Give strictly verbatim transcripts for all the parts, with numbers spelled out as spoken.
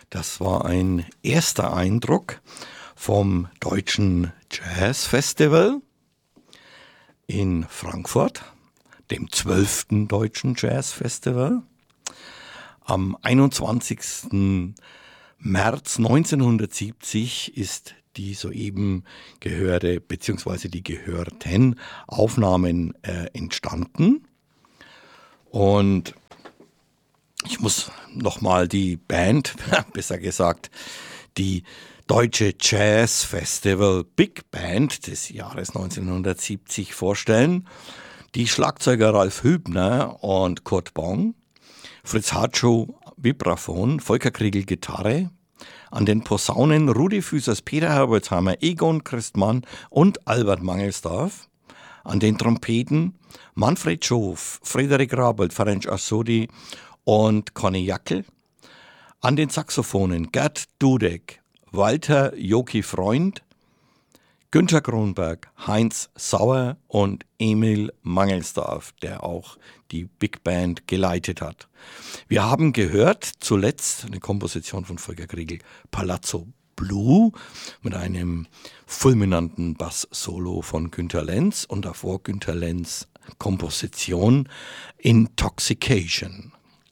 Das war ein erster Eindruck vom Deutschen Jazz Festival in Frankfurt, dem zwölften Deutschen Jazz Festival. Am einundzwanzigsten März neunzehnhundertsiebzig ist die soeben gehörte, beziehungsweise die gehörten Aufnahmen äh, entstanden. Und ich muss nochmal die Band, besser gesagt, die Deutsche Jazz Festival Big Band des Jahres neunzehnhundertsiebzig vorstellen. Die Schlagzeuger Ralf Hübner und Kurt Bong, Fritz Hartschuh Vibraphon, Volker Kriegel Gitarre, an den Posaunen Rudi Füßers, Peter Herbolzheimer, Egon Christmann und Albert Mangelsdorf, an den Trompeten Manfred Schof, Frederik Rabold, Ferenc Assodi und Conny Jackel, an den Saxophonen Gerd Dudek, Walter Joki Freund, Günter Kronberg, Heinz Sauer und Emil Mangelsdorf, der auch die Big Band geleitet hat. Wir haben gehört zuletzt eine Komposition von Volker Kriegel, Palazzo Blue, mit einem fulminanten Bass-Solo von Günter Lenz und davor Günter Lenz Komposition Intoxication.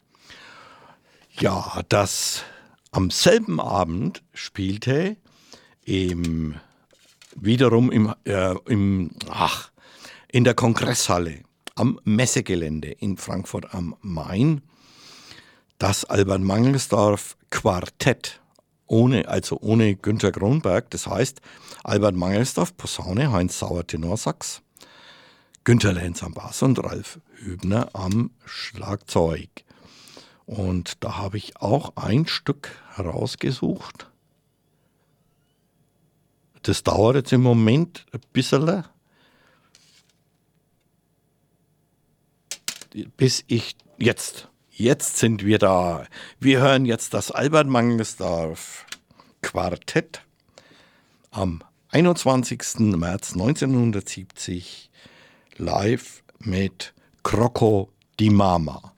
Ja, das am selben Abend spielte im wiederum im, äh, im, ach, in der Kongresshalle am Messegelände in Frankfurt am Main das Albert Mangelsdorf Quartett, ohne, also ohne Günter Kronberg. Das heißt, Albert Mangelsdorf Posaune, Heinz Sauer Tenorsax, Günter Lenz am Bass und Ralf Hübner am Schlagzeug. Und da habe ich auch ein Stück herausgesucht. Das dauert jetzt im Moment ein bisschen, bis ich jetzt, jetzt sind wir da. Wir hören jetzt das Albert Mangelsdorf Quartett am einundzwanzigsten März neunzehnhundertsiebzig live mit Crocco di Mama.